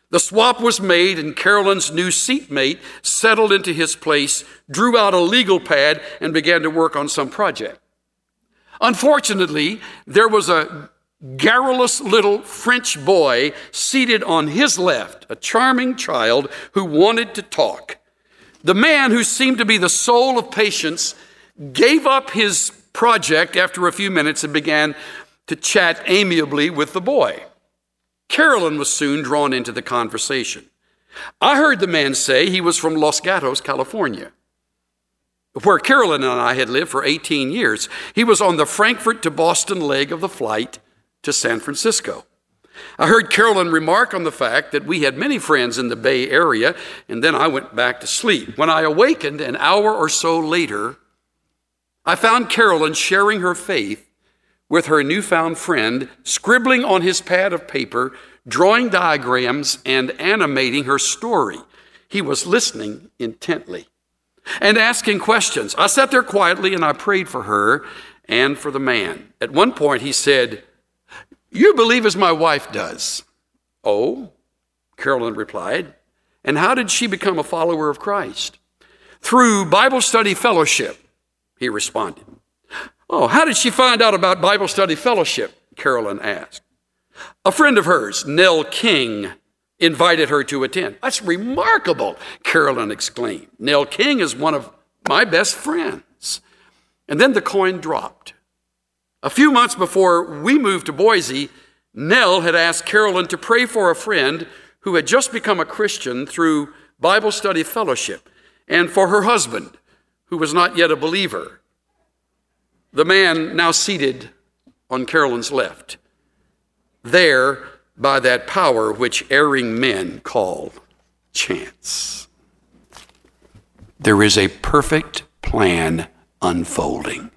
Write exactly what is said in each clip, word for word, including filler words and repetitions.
The swap was made, and Carolyn's new seatmate settled into his place, drew out a legal pad, and began to work on some project. Unfortunately, there was a garrulous little French boy seated on his left, a charming child who wanted to talk. The man, who seemed to be the soul of patience, gave up his project after a few minutes and began to chat amiably with the boy. Carolyn was soon drawn into the conversation. I heard the man say he was from Los Gatos, California, where Carolyn and I had lived for eighteen years. He was on the Frankfurt to Boston leg of the flight to San Francisco. I heard Carolyn remark on the fact that we had many friends in the Bay Area, and then I went back to sleep. When I awakened an hour or so later, I found Carolyn sharing her faith with her newfound friend, scribbling on his pad of paper, drawing diagrams, and animating her story. He was listening intently and asking questions. I sat there quietly and I prayed for her and for the man. At one point he said, "You believe as my wife does." "Oh," Carolyn replied. "And how did she become a follower of Christ?" "Through Bible study fellowship," he responded. "Oh, how did she find out about Bible study fellowship?" Carolyn asked. "A friend of hers, Nell King, invited her to attend." "That's remarkable," Carolyn exclaimed. "Nell King is one of my best friends." And then the coin dropped. A few months before we moved to Boise, Nell had asked Carolyn to pray for a friend who had just become a Christian through Bible study fellowship, and for her husband, who was not yet a believer. The man now seated on Carolyn's left, there by that power which erring men call chance. There is a perfect plan unfolding.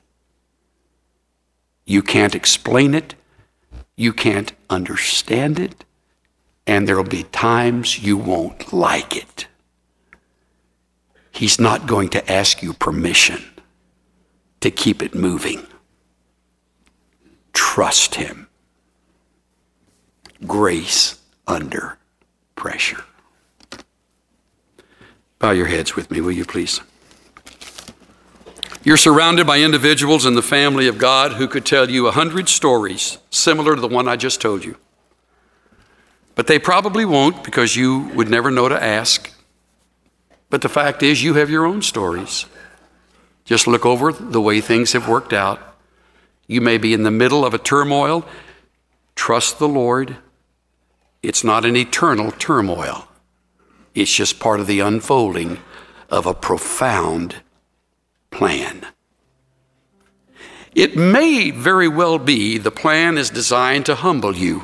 You can't explain it, you can't understand it, and there'll be times you won't like it. He's not going to ask you permission to keep it moving. Trust him. Grace under pressure. Bow your heads with me, will you please? You're surrounded by individuals in the family of God who could tell you a hundred stories similar to the one I just told you. But they probably won't, because you would never know to ask. But the fact is, you have your own stories. Just look over the way things have worked out. You may be in the middle of a turmoil. Trust the Lord. It's not an eternal turmoil. It's just part of the unfolding of a profound plan. It may very well be the plan is designed to humble you,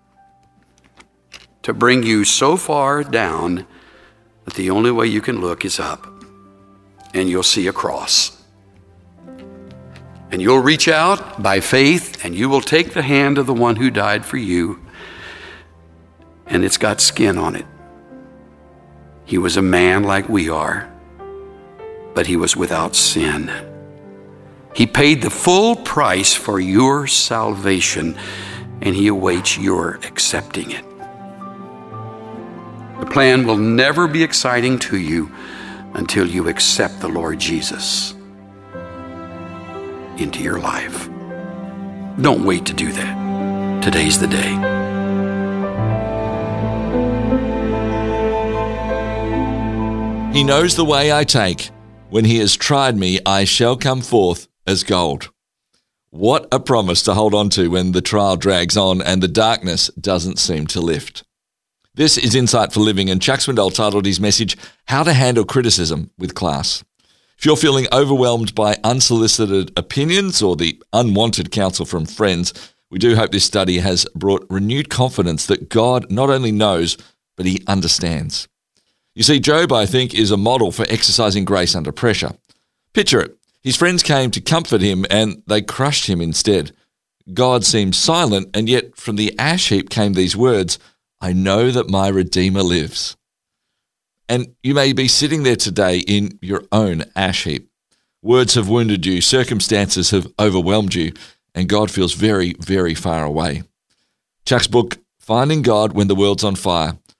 to bring you so far down that the only way you can look is up, and you'll see a cross. And you'll reach out by faith, and you will take the hand of the one who died for you, and it's got skin on it. He was a man like we are, but he was without sin. He paid the full price for your salvation, and he awaits your accepting it. The plan will never be exciting to you until you accept the Lord Jesus into your life. Don't wait to do that. Today's the day. He knows the way I take. When he has tried me, I shall come forth as gold. What a promise to hold on to when the trial drags on and the darkness doesn't seem to lift. This is Insight for Living, and Chuck Swindoll titled his message, How to Handle Criticism with Class. If you're feeling overwhelmed by unsolicited opinions or the unwanted counsel from friends, we do hope this study has brought renewed confidence that God not only knows, but he understands. You see, Job, I think, is a model for exercising grace under pressure. Picture it. His friends came to comfort him and they crushed him instead. God seemed silent, and yet from the ash heap came these words, I know that my Redeemer lives. And you may be sitting there today in your own ash heap. Words have wounded you, circumstances have overwhelmed you, and God feels very, very far away. Chuck's book, Finding God When the World's on Fire,